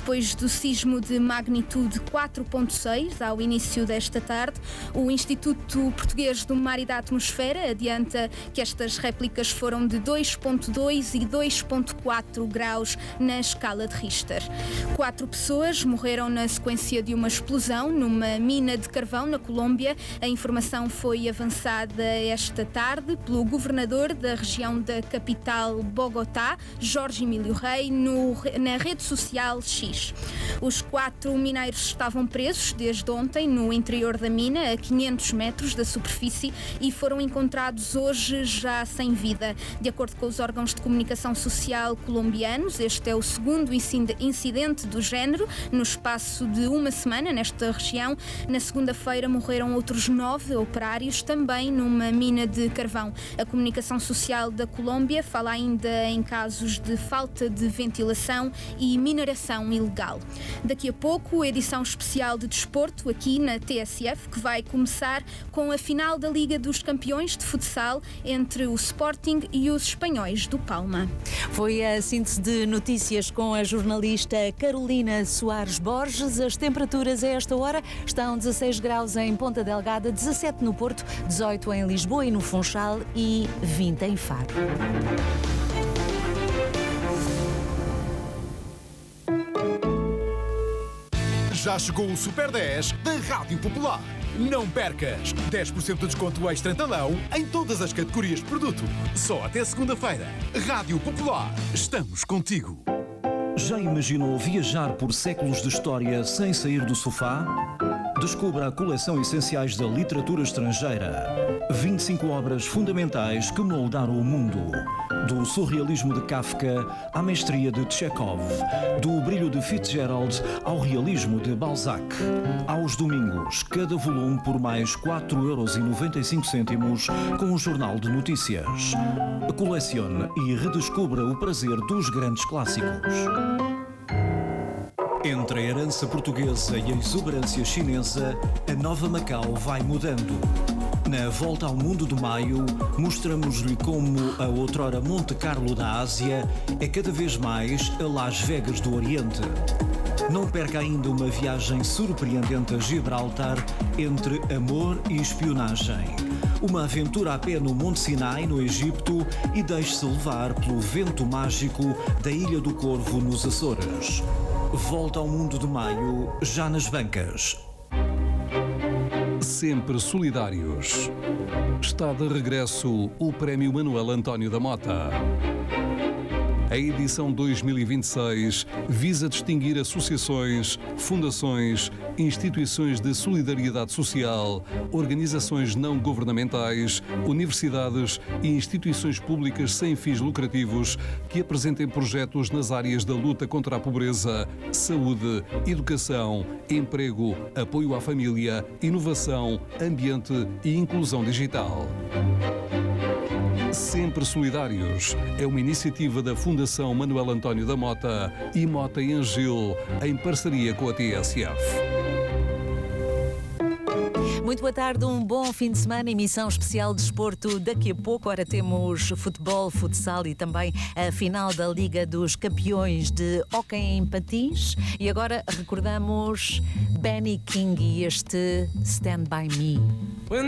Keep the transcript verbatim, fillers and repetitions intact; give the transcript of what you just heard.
depois do sismo de magnitude quatro ponto seis, ao início desta tarde. O Instituto Português do Mar e da Atmosfera adianta que estas réplicas foram de dois ponto dois e dois ponto quatro graus na escala de Richter. Quatro pessoas morreram na sequência de uma explosão numa mina de carvão na Colômbia. A informação foi avançada esta tarde pelo governador da região da capital Bogotá, Jorge Emílio Rey, no, na rede social X. Os quatro mineiros estavam presos desde ontem no interior da mina, a quinhentos metros da superfície, e foram encontrados hoje já sem vida. De acordo com os órgãos de comunicação social colombianos, este é o segundo incidente do género no espaço de uma semana nesta região. Na segunda-feira morreram outros nove operários, também numa mina de carvão. A comunicação social da Colômbia fala ainda em casos de falta de ventilação e mineração ilegal. Daqui a pouco, a edição especial de desporto aqui na T S F, que vai começar com a final da Liga dos Campeões de futsal entre o Sporting e os espanhóis do Palma. Foi a síntese de notícias com a jornalista Carolina Soares Borges. As temperaturas a esta hora estão dezasseis graus em Ponta Delgada, dezassete no Porto, dezoito em Lisboa e no Funchal e vinte em Faro. Já chegou o Super dez da Rádio Popular. Não percas! dez por cento de desconto extra em talão em todas as categorias de produto. Só até segunda-feira. Rádio Popular. Estamos contigo. Já imaginou viajar por séculos de história sem sair do sofá? Descubra a coleção Essenciais da Literatura Estrangeira. vinte e cinco obras fundamentais que moldaram o mundo. Do surrealismo de Kafka à mestria de Chekhov. Do brilho de Fitzgerald ao realismo de Balzac. Aos domingos, cada volume por mais quatro euros e noventa e cinco cêntimos com o Jornal de Notícias. Colecione e redescubra o prazer dos grandes clássicos. Entre a herança portuguesa e a exuberância chinesa, a nova Macau vai mudando. Na Volta ao Mundo de Maio, mostramos-lhe como a outrora Monte Carlo da Ásia é cada vez mais a Las Vegas do Oriente. Não perca ainda uma viagem surpreendente a Gibraltar entre amor e espionagem. Uma aventura a pé no Monte Sinai, no Egito, e deixe-se levar pelo vento mágico da Ilha do Corvo, nos Açores. Volta ao Mundo de Maio, já nas bancas. Sempre solidários. Está de regresso o Prémio Manuel António da Mota. A edição dois mil e vinte e seis visa distinguir associações, fundações, instituições de solidariedade social, organizações não governamentais, universidades e instituições públicas sem fins lucrativos que apresentem projetos nas áreas da luta contra a pobreza, saúde, educação, emprego, apoio à família, inovação, ambiente e inclusão digital. Sempre Solidários é uma iniciativa da Fundação Manuel António da Mota e Mota e Angil, em parceria com a T S F. Muito boa tarde, um bom fim de semana, emissão especial de desporto. Daqui a pouco, ora, temos futebol, futsal e também a final da Liga dos Campeões de Hóquei em Patins. E agora recordamos Benny King e este Stand By Me.